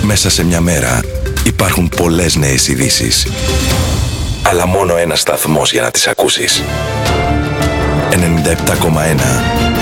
Μέσα σε μια μέρα υπάρχουν πολλές νέες ειδήσεις. Αλλά μόνο ένας σταθμός για να τις ακούσεις. 97,1